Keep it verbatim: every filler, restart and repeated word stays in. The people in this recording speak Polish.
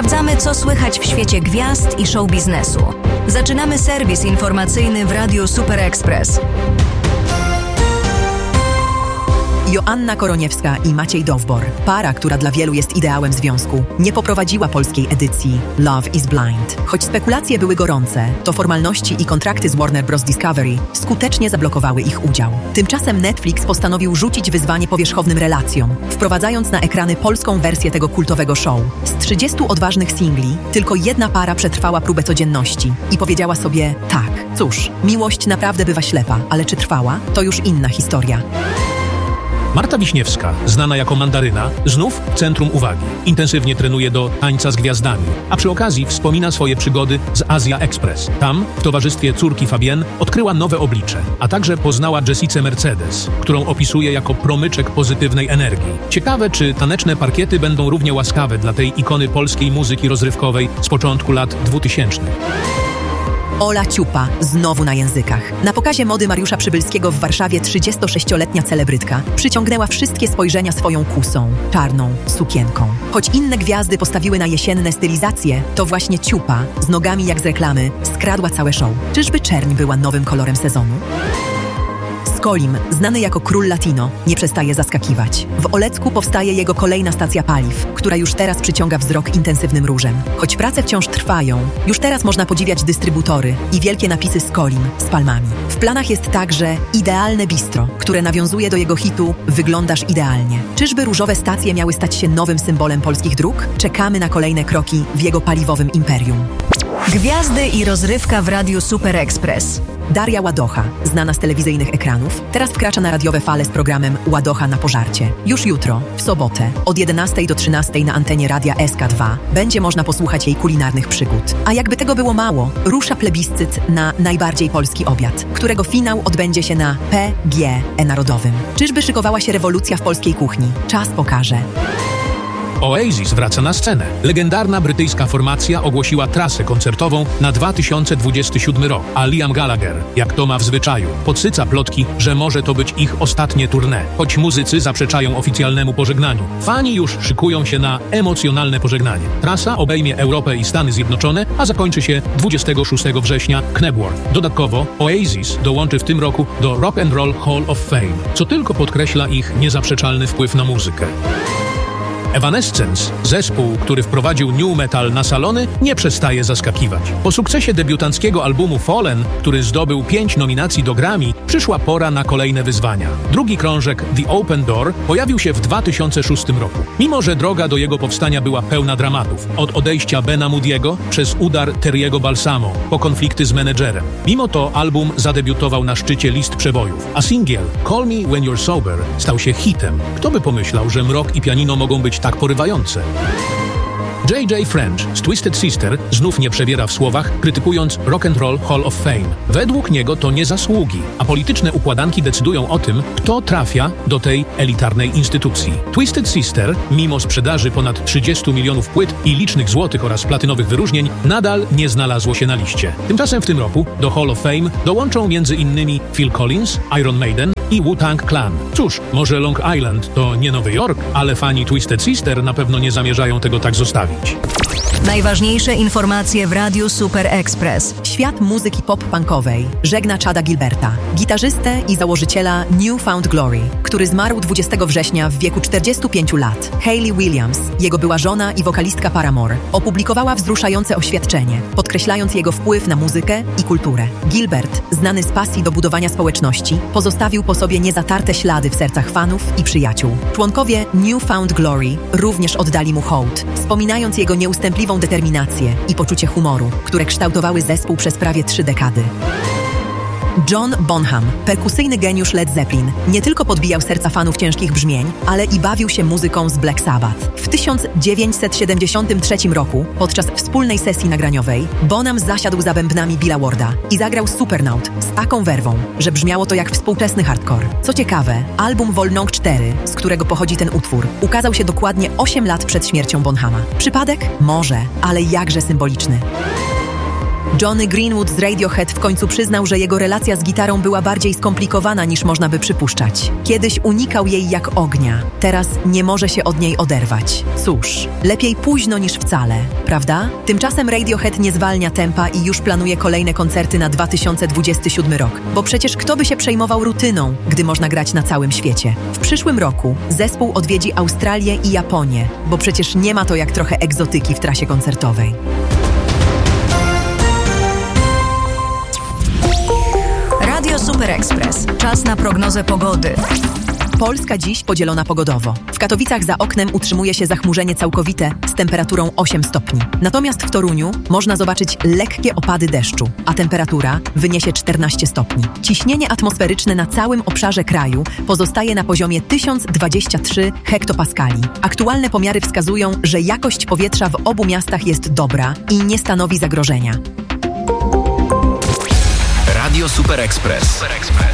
Sprawdzamy, co słychać w świecie gwiazd i show biznesu. Zaczynamy serwis informacyjny w Radiu Super Express. Joanna Koroniewska i Maciej Dowbor, para, która dla wielu jest ideałem związku, nie poprowadziła polskiej edycji Love is Blind. Choć spekulacje były gorące, to formalności i kontrakty z Warner Bros. Discovery skutecznie zablokowały ich udział. Tymczasem Netflix postanowił rzucić wyzwanie powierzchownym relacjom, wprowadzając na ekrany polską wersję tego kultowego show. Z trzydziestu odważnych singli tylko jedna para przetrwała próbę codzienności i powiedziała sobie tak. Cóż, miłość naprawdę bywa ślepa, ale czy trwała? To już inna historia. Marta Wiśniewska, znana jako Mandaryna, znów w centrum uwagi. Intensywnie trenuje do tańca z gwiazdami, a przy okazji wspomina swoje przygody z Asia Express. Tam, w towarzystwie córki Fabienne, odkryła nowe oblicze, a także poznała Jessicę Mercedes, którą opisuje jako promyczek pozytywnej energii. Ciekawe, czy taneczne parkiety będą równie łaskawe dla tej ikony polskiej muzyki rozrywkowej z początku lat dwutysięcznych. Ola Ciupa, znowu na językach. Na pokazie mody Mariusza Przybylskiego w Warszawie trzydziestosześcioletnia celebrytka przyciągnęła wszystkie spojrzenia swoją kusą, czarną sukienką. Choć inne gwiazdy postawiły na jesienne stylizacje, to właśnie Ciupa, z nogami jak z reklamy, skradła całe show. Czyżby czerń była nowym kolorem sezonu? Skolim, znany jako król latino, nie przestaje zaskakiwać. W Olecku powstaje jego kolejna stacja paliw, która już teraz przyciąga wzrok intensywnym różem. Choć prace wciąż trwają, już teraz można podziwiać dystrybutory i wielkie napisy Skolim z palmami. W planach jest także idealne bistro, które nawiązuje do jego hitu Wyglądasz idealnie. Czyżby różowe stacje miały stać się nowym symbolem polskich dróg? Czekamy na kolejne kroki w jego paliwowym imperium. Gwiazdy i rozrywka w Radiu Super Express. Daria Ładocha, znana z telewizyjnych ekranów, teraz wkracza na radiowe fale z programem Ładocha na pożarcie. Już jutro, w sobotę, od jedenastej do trzynastej na antenie Radia S K dwa będzie można posłuchać jej kulinarnych przygód. A jakby tego było mało, rusza plebiscyt na najbardziej polski obiad, którego finał odbędzie się na P G E Narodowym. Czyżby szykowała się rewolucja w polskiej kuchni? Czas pokaże. Oasis wraca na scenę. Legendarna brytyjska formacja ogłosiła trasę koncertową na dwa tysiące dwudziesty siódmy rok, a Liam Gallagher, jak to ma w zwyczaju, podsyca plotki, że może to być ich ostatnie tournée. Choć muzycy zaprzeczają oficjalnemu pożegnaniu. Fani już szykują się na emocjonalne pożegnanie. Trasa obejmie Europę i Stany Zjednoczone, a zakończy się dwudziestego szóstego września Knebworth. Dodatkowo Oasis dołączy w tym roku do Rock and Roll Hall of Fame, co tylko podkreśla ich niezaprzeczalny wpływ na muzykę. Evanescence, zespół, który wprowadził new metal na salony, nie przestaje zaskakiwać. Po sukcesie debiutanckiego albumu Fallen, który zdobył pięć nominacji do Grammy, przyszła pora na kolejne wyzwania. Drugi krążek The Open Door pojawił się w dwa tysiące szóstym roku. Mimo że droga do jego powstania była pełna dramatów, od odejścia Bena Moody'ego przez udar Terry'ego Balsamo, po konflikty z menedżerem. Mimo to album zadebiutował na szczycie list przebojów, a singiel Call Me When You're Sober stał się hitem. Kto by pomyślał, że mrok i pianino mogą być tak porywające? J J French z Twisted Sister znów nie przebiera w słowach, krytykując Rock and Roll Hall of Fame. Według niego to nie zasługi, a polityczne układanki decydują o tym, kto trafia do tej elitarnej instytucji. Twisted Sister, mimo sprzedaży ponad trzydziestu milionów płyt i licznych złotych oraz platynowych wyróżnień, nadal nie znalazło się na liście. Tymczasem w tym roku do Hall of Fame dołączą między innymi Phil Collins, Iron Maiden i Wu-Tang Clan. Cóż, może Long Island to nie Nowy Jork, ale fani Twisted Sister na pewno nie zamierzają tego tak zostawić. Najważniejsze informacje w Radiu Super Express. Świat muzyki pop-punkowej żegna Chada Gilberta, gitarzystę i założyciela New Found Glory, który zmarł dwudziestego września w wieku czterdziestu pięciu lat. Hayley Williams, jego była żona i wokalistka Paramore, opublikowała wzruszające oświadczenie, podkreślając jego wpływ na muzykę i kulturę. Gilbert, znany z pasji do budowania społeczności, pozostawił po sobie niezatarte ślady w sercach fanów i przyjaciół. Członkowie New Found Glory również oddali mu hołd, wspominając jego nieustępliwą determinację i poczucie humoru, które kształtowały zespół przez prawie trzy dekady. John Bonham, perkusyjny geniusz Led Zeppelin, nie tylko podbijał serca fanów ciężkich brzmień, ale i bawił się muzyką z Black Sabbath. W tysiąc dziewięćset siedemdziesiątym trzecim roku, podczas wspólnej sesji nagraniowej, Bonham zasiadł za bębnami Billa Warda i zagrał Supernaut z taką werwą, że brzmiało to jak współczesny hardcore. Co ciekawe, album Volnong cztery, z którego pochodzi ten utwór, ukazał się dokładnie osiem lat przed śmiercią Bonhama. Przypadek? Może, ale jakże symboliczny. Johnny Greenwood z Radiohead w końcu przyznał, że jego relacja z gitarą była bardziej skomplikowana niż można by przypuszczać. Kiedyś unikał jej jak ognia, teraz nie może się od niej oderwać. Cóż, lepiej późno niż wcale, prawda? Tymczasem Radiohead nie zwalnia tempa i już planuje kolejne koncerty na dwa tysiące dwudziesty siódmy rok, bo przecież kto by się przejmował rutyną, gdy można grać na całym świecie. W przyszłym roku zespół odwiedzi Australię i Japonię, bo przecież nie ma to jak trochę egzotyki w trasie koncertowej. Radio Super Express. Czas na prognozę pogody. Polska dziś podzielona pogodowo. W Katowicach za oknem utrzymuje się zachmurzenie całkowite z temperaturą osiem stopni. Natomiast w Toruniu można zobaczyć lekkie opady deszczu, a temperatura wyniesie czternaście stopni. Ciśnienie atmosferyczne na całym obszarze kraju pozostaje na poziomie tysiąc dwadzieścia trzy hektopaskali. Aktualne pomiary wskazują, że jakość powietrza w obu miastach jest dobra i nie stanowi zagrożenia. Radio Super Express.